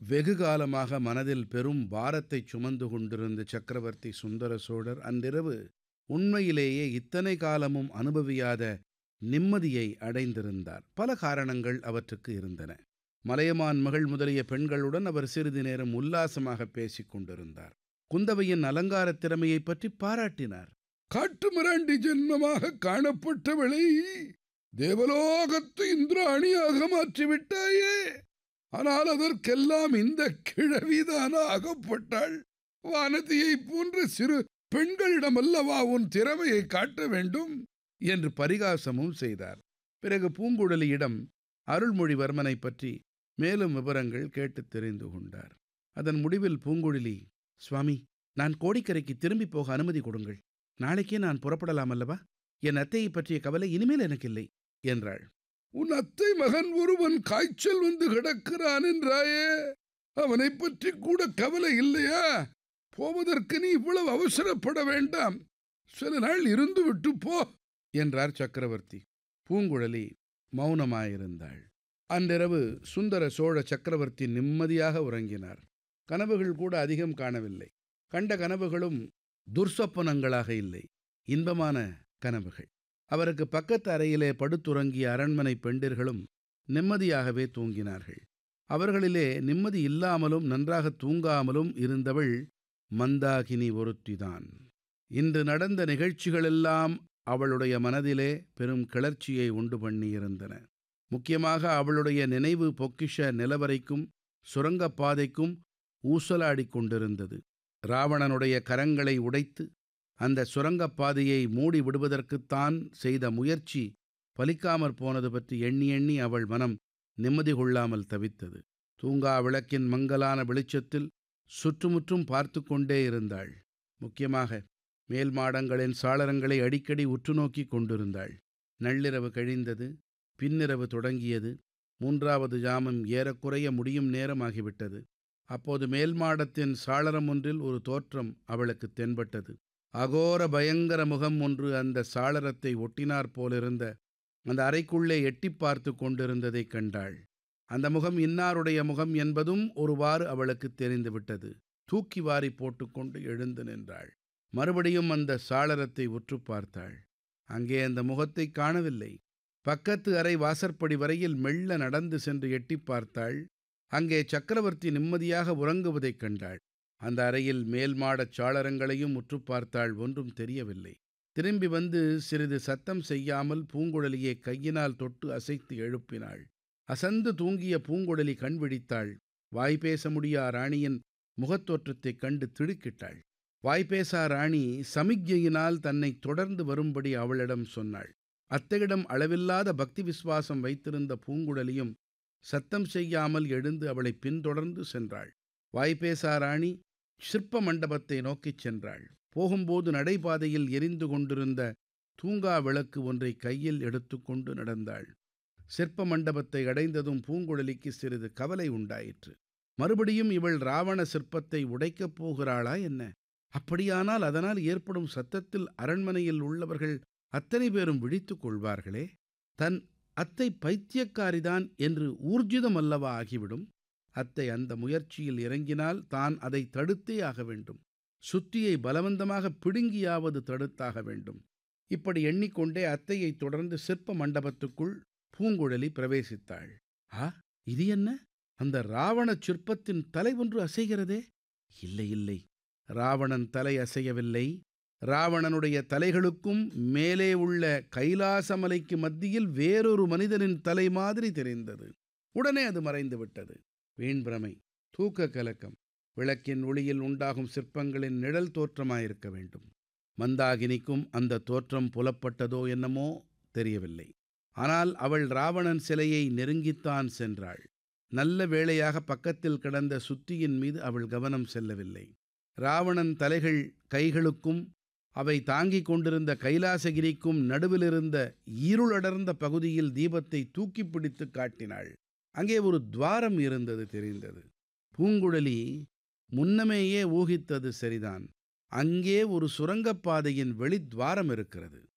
வெகு காலமாக மனதில் பெரும் பாரத்தைச் சுமந்து கொண்டிருந்த சக்கரவர்த்தி சுந்தர சோழர் அன்றிரவு உண்மையிலேயே இத்தனை காலமும் அனுபவியாத நிம்மதியை அடைந்திருந்தார். பல காரணங்கள் அவற்றுக்கு இருந்தன. மலையமான் மகள் முதலிய பெண்களுடன் அவர் சிறிது நேரம் உல்லாசமாக பேசிக் கொண்டிருந்தார். குந்தவையின் அலங்காரத் திறமையைப் பற்றி பாராட்டினார். காட்டுமிராண்டி ஜென்மமாக காணப்பட்டவளை தேவலோகத்து இந்திராணியாக மாற்றிவிட்டாயே. ஆனால் அதற்கெல்லாம் இந்த கிழவிதான ஆகப்பட்டாள். வானதியைப் போன்ற சிறு பெண்களிடமல்லவா உன் திறமையை காட்ட வேண்டும் என்று பரிகாசமும் செய்தார். பிறகு பூங்குழலியிடம் அருள்மொழிவர்மனை பற்றி மேலும் விவரங்கள் கேட்டு தெரிந்து கொண்டார். அதன் முடிவில் பூங்குழலி, சுவாமி, நான் கோடிக்கரைக்கு திரும்பி போக அனுமதி கொடுங்கள். நாளைக்கே நான் புறப்படலாம் அல்லவா? என் அத்தையை பற்றிய கவலை இனிமேல் எனக்கில்லை என்றாள். உன் அத்தை மகன் ஒருவன் காய்ச்சல் வந்து கிடக்கிறான் என்றாயே, அவனை பற்றி கூட கவலை இல்லையா? போவதற்கு நீ இவ்வளவு அவசரப்பட வேண்டாம். சில நாள் இருந்து விட்டு போ என்றார் சக்கரவர்த்தி. பூங்குழலி மௌனமாயிருந்தாள். அன்றிரவு சுந்தர சோழ சக்கரவர்த்தி நிம்மதியாக உறங்கினார். கனவுகள் கூட அதிகம் காணவில்லை. கண்ட கனவுகளும் துர்சொப்பனங்களாக இல்லை, இன்பமான கனவுகள். அவருக்கு பக்கத்து அறையிலே படுத்துறங்கிய அரண்மனை பெண்டிர்களும் நிம்மதியாகவே தூங்கினார்கள். அவர்களிலே நிம்மதி இல்லாமலும் நன்றாக தூங்காமலும் இருந்தவள் மந்தாகினி ஒருத்திதான். இன்று நடந்த நிகழ்ச்சிகளெல்லாம் அவளுடைய மனதிலே பெரும் கிளர்ச்சியை உண்டு பண்ணியிருந்தன. முக்கியமாக அவளுடைய நினைவு பொக்கிஷ நிலவரைக்கும் சுரங்கப்பாதைக்கும் ஊசலாடிக் கொண்டிருந்தது. ராவணனுடைய கரங்களை உடைத்து அந்த சுரங்கப்பாதையை மூடி விடுவதற்குத்தான் செய்த முயற்சி பலிக்காமற் போனது பற்றி எண்ணி எண்ணி அவள் மனம் நிம்மதி கொள்ளாமல் தவித்தது. தூங்கா விளக்கின் மங்கலான வெளிச்சத்தில் சுற்றுமுற்றும் பார்த்து கொண்டே இருந்தாள். முக்கியமாக மேல் மாடங்களின் சாளரங்களை அடிக்கடி உற்று நோக்கி கொண்டிருந்தாள். நள்ளிரவு கழிந்தது. பின்னிரவு தொடங்கியது. 3வது ஜாமம் ஏறக்குறைய முடியும் நேரமாகிவிட்டது. அப்போது மேல் மாடத்தின் சாளரம் ஒன்றில் ஒரு தோற்றம் அவளுக்கு தென்பட்டது. அகோர பயங்கர முகம் ஒன்று அந்த சாளரத்தை ஒட்டினாற் போலிருந்த அந்த அறைக்குள்ளே எட்டி பார்த்து கொண்டிருந்ததைக் கண்டாள். அந்த முகம் இன்னாருடைய முகம் என்பதும் ஒருவாறு அவளுக்கு தெரிந்துவிட்டது. தூக்கி வாரி போட்டுக்கொண்டு எழுந்து நின்றாள். மறுபடியும் அந்த சாளரத்தை உற்று பார்த்தாள். அங்கே அந்த முகத்தை காணவில்லை. பக்கத்து அறை வாசற்படி வரையில் மெல்ல நடந்து சென்று எட்டி பார்த்தாள். அங்கே சக்கரவர்த்தி நிம்மதியாக உறங்குவதைக் கண்டாள். அந்த அறையில் மேல் மாடச் சாளரங்களையும் உற்று பார்த்தாள். ஒன்றும் தெரியவில்லை. திரும்பி வந்து சிறிது சத்தம் செய்யாமல் பூங்குழலியை கையினால் தொட்டு அசைத்து எழுப்பினாள். அசந்து தூங்கிய பூங்குழலி கண் விழித்தாள். வாய்பேச முடியா ராணியின் முகத்தோற்றத்தைக் கண்டு திடுக்கிட்டாள். வாய்பேசா ராணி சமிக்ஞையினால் தன்னை தொடர்ந்து வரும்படி அவளிடம் சொன்னாள். அத்தையிடம் அளவில்லாத பக்தி விசுவாசம் வைத்திருந்த பூங்குழலியும் சத்தம் செய்யாமல் எழுந்து அவளை பின்தொடர்ந்து சென்றாள். வாய்பேசா ராணி சிற்ப மண்டபத்தை நோக்கிச் சென்றாள். போகும்போது நடைபாதையில் எரிந்து கொண்டிருந்த தூங்கா விளக்கு ஒன்றை கையில் எடுத்துக்கொண்டு நடந்தாள். சிற்ப மண்டபத்தை அடைந்ததும் பூங்குழலிக்கு சிறிது கவலை உண்டாயிற்று. மறுபடியும் இவள் ராவண சிற்பத்தை உடைக்கப் போகிறாளா என்ன? அப்படியானால் அதனால் ஏற்படும் சத்தத்தில் அரண்மனையில் உள்ளவர்கள் அத்தனை பேரும் விழித்துக் கொள்வார்களே. தன் அத்தை பைத்தியக்காரிதான் என்று ஊர்ஜிதம் அல்லவா ஆகிவிடும். அத்தை அந்த முயற்சியில் இறங்கினால் தான் அதை தடுத்தே ஆக வேண்டும். சுத்தியை பலவந்தமாக பிடுங்கியாவது தடுத்தாக வேண்டும். இப்படி எண்ணிக்கொண்டே அத்தையை தொடர்ந்து சிற்ப மண்டபத்துக்குள் பூங்குழலி பிரவேசித்தாள். இது என்ன? அந்த ராவண சிற்பத்தின் தலை ஒன்று அசைகிறதே. இல்லை இல்லை, ராவணன் தலை அசையவில்லை. ராவணனுடைய தலைகளுக்கும் மேலே உள்ள கைலாசமலைக்கு மத்தியில் வேறொரு மனிதனின் தலை மாதிரி தெரிந்தது. உடனே அது மறைந்து விட்டது. வீண்பிரமை, தூக்க கலக்கம், விளக்கின் ஒளியில் உண்டாகும் சிற்பங்களின் நிழல் தோற்றமாயிருக்க வேண்டும். மந்தாகினிக்கும் அந்த தோற்றம் புலப்பட்டதோ என்னமோ தெரியவில்லை. ஆனால் அவள் ராவணன் சிலையை நெருங்கித்தான் சென்றாள். நல்ல வேளையாக பக்கத்தில் கிடந்த சுத்தியின் மீது அவள் கவனம் செல்லவில்லை. ராவணன் தலைகள் கைகளுக்கும் அவை தாங்கிக் கொண்டிருந்த கைலாசகிரிக்கும் நடுவிலிருந்த இருளடர்ந்த பகுதியில் தீபத்தை தூக்கி பிடித்து காட்டினாள். அங்கே ஒரு துவாரம் இருந்தது தெரிந்தது. பூங்குழலி முன்னமேயே ஊகித்தது சரிதான். அங்கே ஒரு சுரங்கப்பாதையின் வெளித்வாரம் இருக்கிறது.